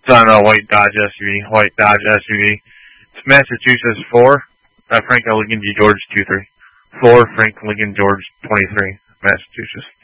Son of White Dodge SUV. White Dodge SUV. It's Massachusetts 4. Frank Lincoln George 23. 4 Frank Lincoln George 23. Massachusetts.